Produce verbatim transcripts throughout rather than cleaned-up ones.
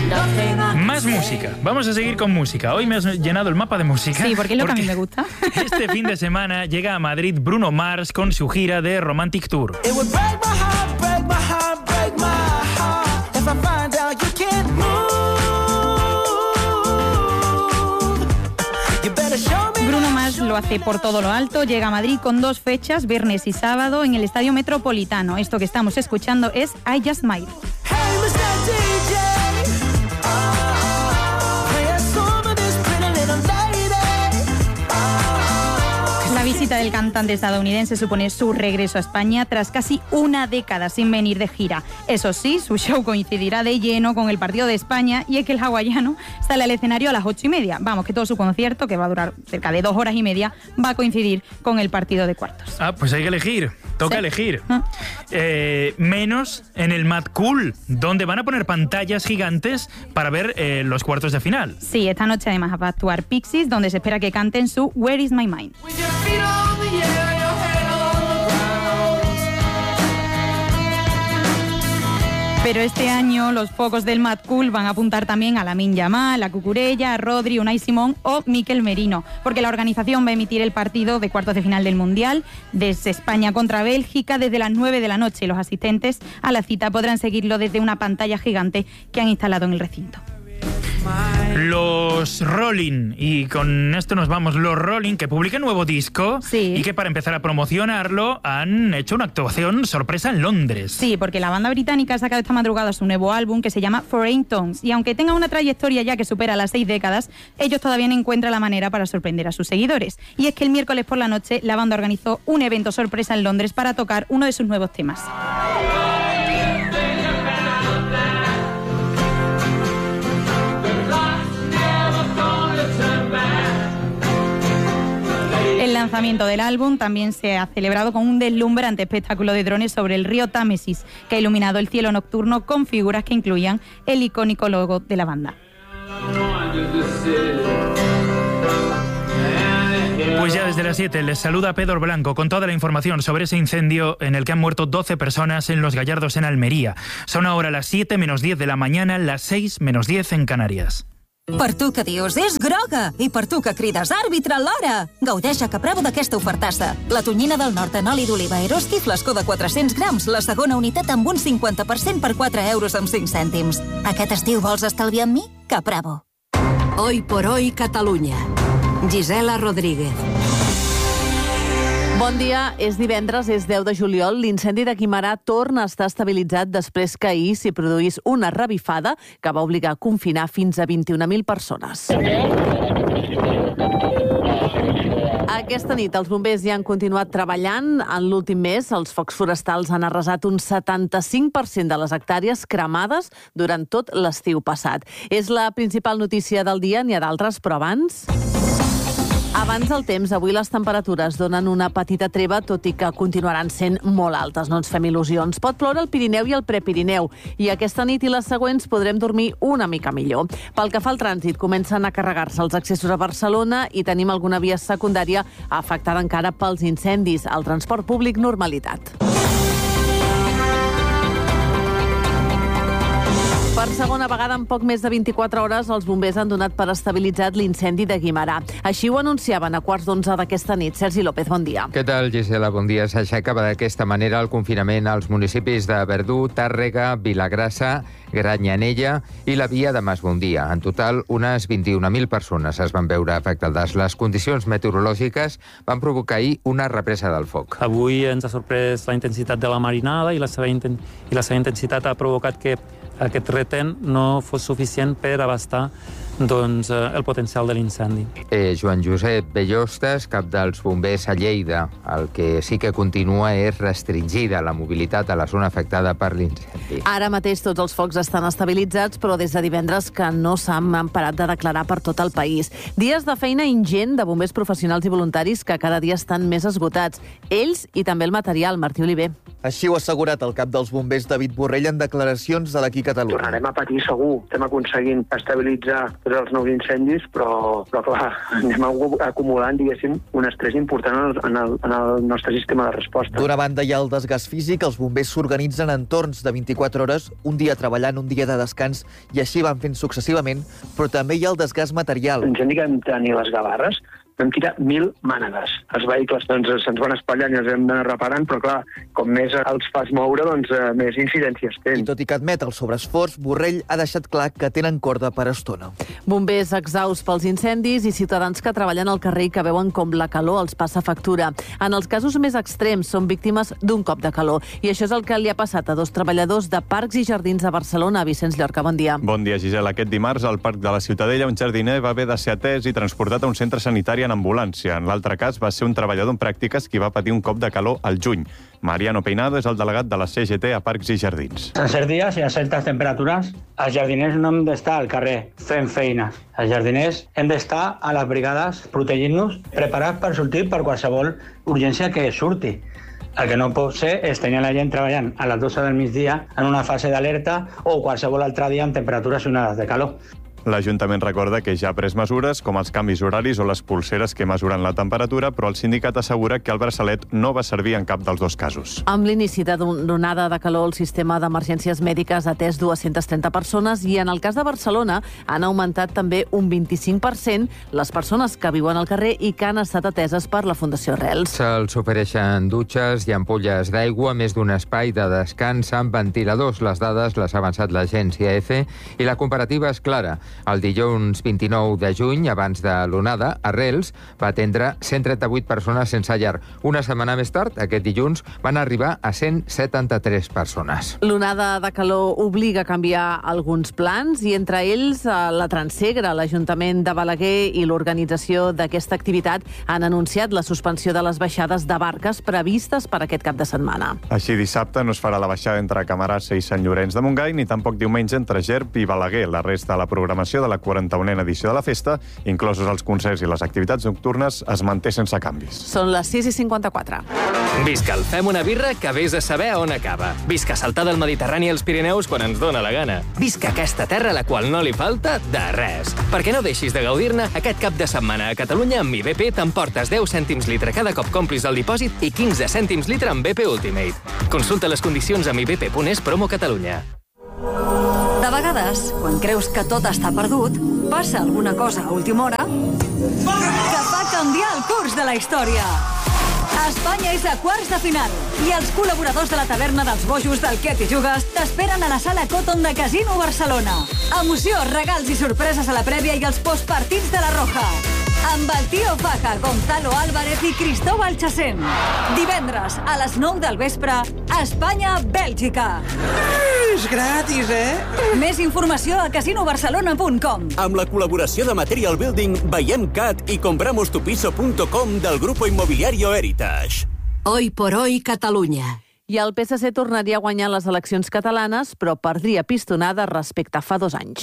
Más música. Vamos a seguir con música. Hoy me has llenado el mapa de música. Sí, porque es lo que a mí me gusta. Este fin de semana llega a Madrid Bruno Mars con su gira de Romantic Tour. Bruno Mars lo hace por todo lo alto, llega a Madrid con dos fechas, viernes y sábado, en el Estadio Metropolitano. Esto que estamos escuchando es I Just Might. La visita del cantante estadounidense supone su regreso a España tras casi una década sin venir de gira. Eso sí, su show coincidirá de lleno con el partido de España, y es que el hawaiano sale al escenario a las ocho y media. Vamos, que todo su concierto, que va a durar cerca de dos horas y media, va a coincidir con el partido de cuartos. Ah, pues hay que elegir. Toca ¿Sí? elegir. ¿Ah? Eh, menos en el Mad Cool, donde van a poner pantallas gigantes para ver eh, los cuartos de final. Sí, esta noche además va a actuar Pixies, donde se espera que canten su Where Is My Mind. Pero este año los focos del Mad Cool van a apuntar también a Lamine Yamal, a Cucurella, a Rodri, Unai Simón o Mikel Merino, porque la organización va a emitir el partido de cuartos de final del Mundial desde España contra Bélgica desde las nueve de la noche. Los asistentes a la cita podrán seguirlo desde una pantalla gigante que han instalado en el recinto. Los Rolling, y con esto nos vamos, los Rolling, que publican nuevo disco, sí, y que para empezar a promocionarlo han hecho una actuación sorpresa en Londres. Sí, porque la banda británica ha sacado esta madrugada su nuevo álbum que se llama Foreign Tongues, y aunque tenga una trayectoria ya que supera las seis décadas, ellos todavía no encuentran la manera para sorprender a sus seguidores. Y es que el miércoles por la noche la banda organizó un evento sorpresa en Londres para tocar uno de sus nuevos temas. El lanzamiento del álbum también se ha celebrado con un deslumbrante espectáculo de drones sobre el río Támesis, que ha iluminado el cielo nocturno con figuras que incluían el icónico logo de la banda. Pues ya desde las siete les saluda Pedro Blanco con toda la información sobre ese incendio en el que han muerto doce personas en Los Gallardos, en Almería. Son ahora las siete menos diez de la mañana, las seis menos diez en Canarias. Per tu que dius, és groga! I per tu que crides, àrbitre, l'hora! Gaudeix a Capravo d'aquesta ofertassa. La tonyina del nord en oli d'oliva Eroski, flascó de quatre-cents grams, la segona unitat amb un cinquanta per cent per quatre euros amb cinc cèntims. Aquest estiu vols estalviar amb mi? Capravo. Hoy por hoy, Catalunya. Gisela Rodríguez. Bon dia, és divendres, és deu de juliol. L'incendi de Guimerà torna a estar estabilitzat després que ahir s'hi produís una revifada que va obligar a confinar fins a vint-i-un mil persones. Aquesta nit els bombers ja han continuat treballant. En l'últim mes, els focs forestals han arrasat un setanta-cinc per cent de les hectàrees cremades durant tot l'estiu passat. És la principal notícia del dia, n'hi ha d'altres, però abans... Abans del temps, avui les temperatures donen una petita treva, tot i que continuaran sent molt altes, no ens fem il·lusions. Pot ploure al Pirineu i al Prepirineu, i aquesta nit i les següents podrem dormir una mica millor. Pel que fa al trànsit, comencen a carregar-se els accessos a Barcelona i tenim alguna via secundària afectada encara pels incendis. Al transport públic, normalitat. Per segona vegada en poc més de vint-i-quatre hores, els bombers han donat per estabilitzat l'incendi de Guimerà. Així ho anunciaven a quarts d'onze d'aquesta nit. Sergi López, bon dia. Què tal, Gisela? Bon dia. S'aixecava d'aquesta manera el confinament als municipis de Verdú, Tàrrega, Vilagrassa, Granyanella i la Via de Masbondia. En total, unes vint-i-un mil persones es van veure afectades. Les condicions meteorològiques van provocar ahir una represa del foc. Avui ens ha sorprès la intensitat de la marinada i la seva, inten i la seva intensitat ha provocat que aquest retén no fos suficient per abastar doncs, el potencial de l'incendi. Eh, Joan Josep Bellostes, cap dels bombers a Lleida. El que sí que continua és restringida la mobilitat a la zona afectada per l'incendi. Ara mateix tots els focs estan estabilitzats, però des de divendres que no s'han parat de declarar per tot el país. Dies de feina ingent de bombers professionals i voluntaris que cada dia estan més esgotats. Ells i també el material. Martí Oliver. Així ho ha assegurat el cap dels bombers David Borrell en declaracions de l'Aquí Catalunya. Tornarem a patir segur. Estem aconseguint estabilitzar després dels nous incendis, però, però clar, anem acumulant, diguéssim, un estrès important en el, en el nostre sistema de resposta. D'una banda hi ha el desgast físic, els bombers s'organitzen en torns de vint-i-quatre hores, un dia treballant, un dia de descans, i així van fent successivament, però també hi ha el desgast material. L'incendi que vam tenir les Gavarres, vam tirar mil mànegues. Els vehicles doncs, se'ns van espatllant i els hem d'anar reparant, però clar, com més els fas moure, doncs eh, més incidències tenen. I tot i que admet el sobreesforç, Borrell ha deixat clar que tenen corda per estona. Bombers exhausts pels incendis i ciutadans que treballen al carrer i que veuen com la calor els passa factura. En els casos més extrems són víctimes d'un cop de calor. I això és el que li ha passat a dos treballadors de Parcs i Jardins de Barcelona. Vicenç Llorca, bon dia. Bon dia, Gisela. Aquest dimarts, al Parc de la Ciutadella, un jardiner va haver de ser atès i transportat a un centre sanitari en ambulància. En l'altre cas, va ser un treballador en pràctiques qui va patir un cop de calor al juny. Mariano Peinado és el delegat de la C G T a Parcs i Jardins. En certs dies i a certes temperatures, els jardiners no hem d'estar al carrer fent feines. Els jardiners hem d'estar a les brigades protegint-nos, preparats per sortir per qualsevol urgència que surti. El que no pot ser és tenir la gent treballant a les dotze del migdia en una fase d'alerta o qualsevol altre dia amb temperatures i onades de calor. L'Ajuntament recorda que ja ha pres mesures, com els canvis horaris o les pulseres que mesuren la temperatura, però el sindicat assegura que el braçalet no va servir en cap dels dos casos. Amb l'inici de l'onada de calor, el sistema d'emergències mèdiques ha atès dues-centes trenta persones i en el cas de Barcelona han augmentat també un vint-i-cinc per cent les persones que viuen al carrer i que han estat ateses per la Fundació Arrels. Se'ls ofereixen dutxes i ampolles d'aigua, més d'un espai de descans amb ventiladors. Les dades les ha avançat l'agència EFE i la comparativa és clara. El dilluns vint-i-nou de juny, abans de l'onada, Arrels va atendre cent trenta-vuit persones sense llar. Una setmana més tard, aquest dilluns, van arribar a cent setanta-tres persones. L'onada de calor obliga a canviar alguns plans i entre ells la Transsegre, l'Ajuntament de Balaguer i l'organització d'aquesta activitat han anunciat la suspensió de les baixades de barques previstes per aquest cap de setmana. Així, dissabte no es farà la baixada entre Camarasa i Sant Llorenç de Montgai, ni tampoc diumenge entre Gerb i Balaguer. La resta de la programació de la quaranta-unena edició de la festa, inclosos els concerts i les activitats nocturnes, es manté sense canvis. Són les sis i cinquanta-quatre. Visca el Fem una birra que vés a saber on acaba. Visca saltar del Mediterrani als Pirineus quan ens dóna la gana. Visca aquesta terra a la qual no li falta de res. Perquè no deixis de gaudir-ne, aquest cap de setmana a Catalunya amb I B P t'emportes deu cèntims litre cada cop complis el dipòsit i quinze cèntims litre amb B P Ultimate. Consulta les condicions amb i b p punt es promo Catalunya. De vegades, quan creus que tot està perdut, passa alguna cosa a última hora que fa canviar el curs de la història. Espanya és a quarts de final i els col·laboradors de la taverna dels bojos del Què t'hi jugues t'esperen a la sala Cotton de Casino Barcelona. Emoció, regals i sorpreses a la prèvia i els postpartits de la Roja. Amb el Tío Faja, Gonzalo Álvarez i Cristóbal Chacén. Divendres, a les nou del vespre, Espanya-Bèlgica. És gratis, eh? Més informació a casino barcelona punt com. Amb la col·laboració de Material Building, Veiem Cat i compramos tu piso punto com del Grupo Inmobiliario Heritage. Hoy por hoy, Catalunya. I el P S C tornaria a guanyar les eleccions catalanes, però perdria pistonada respecte a fa dos anys.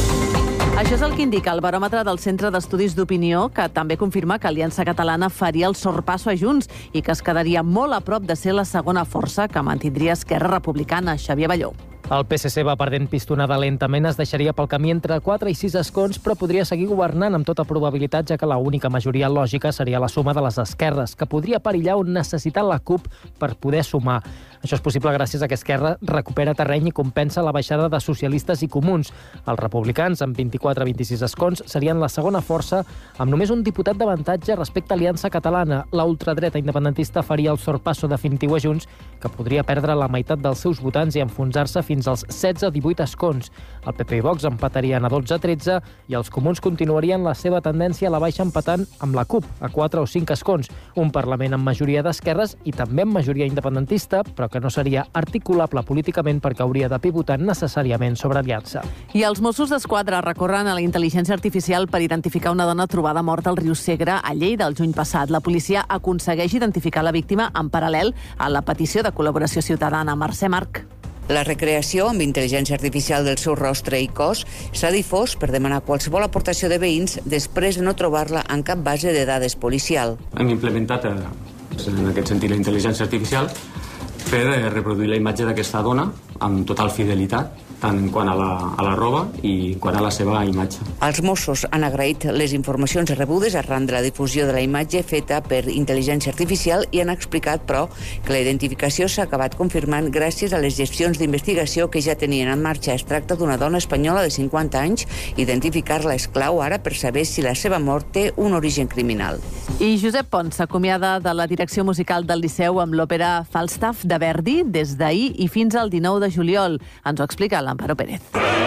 Això és el que indica el baròmetre del Centre d'Estudis d'Opinió, que també confirma que Aliança Catalana faria el sorpasso a Junts i que es quedaria molt a prop de ser la segona força que mantindria Esquerra Republicana. Xavier Balló. El P S C va perdent pistonada lentament, es deixaria pel camí entre quatre i sis escons, però podria seguir governant amb tota probabilitat, ja que la única majoria lògica seria la suma de les esquerres, que podria perillar on necessita la CUP per poder sumar. Això és possible gràcies a que Esquerra recupera terreny i compensa la baixada de socialistes i comuns. Els republicans, amb vint-i-quatre a vint-i-sis escons, serien la segona força, amb només un diputat d'avantatge respecte a Aliança Catalana. La ultradreta independentista faria el sorpasso definitiu a Junts, que podria perdre la meitat dels seus votants i enfonsar-se fins als setze a divuit escons. El P P i Vox empatarien a dotze a tretze i els comuns continuarien la seva tendència a la baixa empatant amb la CUP, a quatre o cinc escons. Un Parlament amb majoria d'esquerres i també amb majoria independentista, però que no seria articulable políticament perquè hauria de pivotar necessàriament sobre Aliança. I els Mossos d'Esquadra recorren a la intel·ligència artificial per identificar una dona trobada morta al riu Segre a Lleida el juny passat. La policia aconsegueix identificar la víctima en paral·lel a la petició de col·laboració ciutadana. Mercè Marc. La recreació amb intel·ligència artificial del seu rostre i cos s'ha difós per demanar qualsevol aportació de veïns després de no trobar-la en cap base de dades policial. Hem implementat en aquest sentit la intel·ligència artificial per reproduir la imatge d'aquesta dona amb total fidelitat tant en quant a la, a la roba i en quant a la seva imatge. Els Mossos han agraït les informacions rebudes arran de la difusió de la imatge feta per intel·ligència artificial i han explicat, però, que la identificació s'ha acabat confirmant gràcies a les gestions d'investigació que ja tenien en marxa. Es tracta d'una dona espanyola de cinquanta anys. Identificar-la és clau ara per saber si la seva mort té un origen criminal. I Josep Pons s'acomiada de la direcció musical del Liceu amb l'òpera Falstaff de Verdi des d'ahir i fins al dinou de juliol. Ens ho explica l'Amparo Pérez.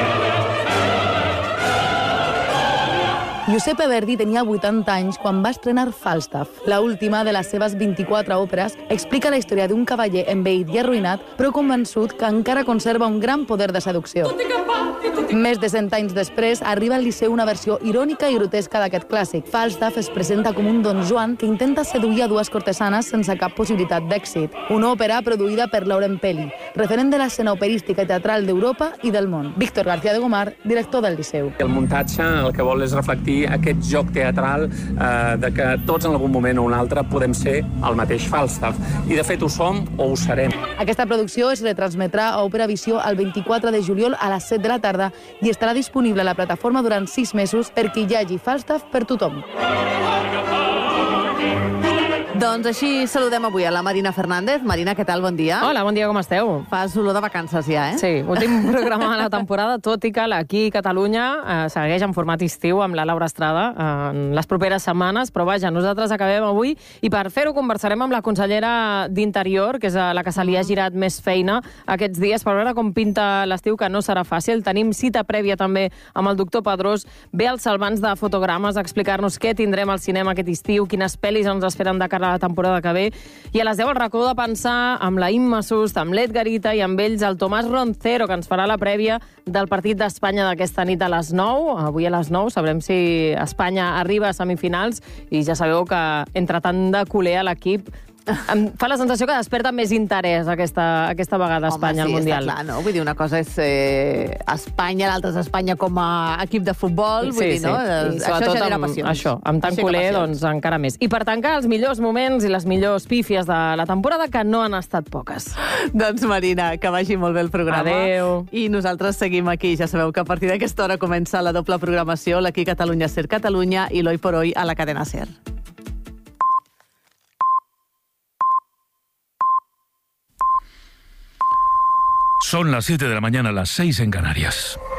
Giuseppe Verdi tenia vuitanta anys quan va estrenar Falstaff. La última de les seves vint-i-quatre òperes explica la història d'un cavaller envellit i arruïnat, però convençut que encara conserva un gran poder de seducció. Més de cent anys després, arriba al Liceu una versió irònica i grotesca d'aquest clàssic. Falstaff es presenta com un Don Juan que intenta seduir a dues cortesanes sense cap possibilitat d'èxit. Una òpera produïda per Laurent Pelli, referent de l'escena operística i teatral d'Europa i del món. Víctor García de Gomar, director del Liceu. El muntatge el que vol és reflectir aquest joc teatral eh, de que tots en algun moment o un altre podem ser el mateix Falstaff. I de fet ho som o ho serem. Aquesta producció es retransmetrà a Òpera Visió el vint-i-quatre de juliol a les set de la tarda i estarà disponible a la plataforma durant sis mesos perquè hi hagi Falstaff per tothom. Doncs així saludem avui a la Marina Fernández. Marina, què tal? Bon dia. Hola, bon dia, com esteu? Fas olor de vacances ja, eh? Sí, últim programa de la temporada, tot i que l'Aquí Catalunya eh, segueix en format estiu amb la Laura Estrada eh, en les properes setmanes, però vaja, nosaltres acabem avui i per fer-ho conversarem amb la consellera d'Interior, que és la que se li ha girat més feina aquests dies, per veure com pinta l'estiu, que no serà fàcil. Tenim cita prèvia també amb el doctor Pedrós, ve als Salvants de Fotogrames a explicar-nos què tindrem al cinema aquest estiu, quines pel·lis ens esperen de cara a la temporada que ve, i a les deu el racó de pensar amb la Imma Sust, amb l'Edgar Ita i amb ells el Tomàs Roncero, que ens farà la prèvia del partit d'Espanya d'aquesta nit a les nou. Avui a les nou sabrem si Espanya arriba a semifinals i ja sabeu que entre tant de culer a l'equip em fa la sensació que desperta més interès aquesta, aquesta vegada a Espanya, Home, sí, al Mundial. Està clar, no? Vull dir, una cosa és eh, Espanya, l'altra és Espanya com a equip de futbol, vull Sí, dir, sí. no? I Això genera amb, passions. Això, amb tant Aixeca culer, passions. doncs encara més. I per tancar els millors moments i les millors pífies de la temporada, que no han estat poques. Doncs Marina, que vagi molt bé el programa. Adéu. I nosaltres seguim aquí. Ja sabeu que a partir d'aquesta hora comença la doble programació, l'Aquí Catalunya Ser Catalunya i l'Hoy por Hoy a la cadena Ser. Son las siete de la mañana, las seis en Canarias.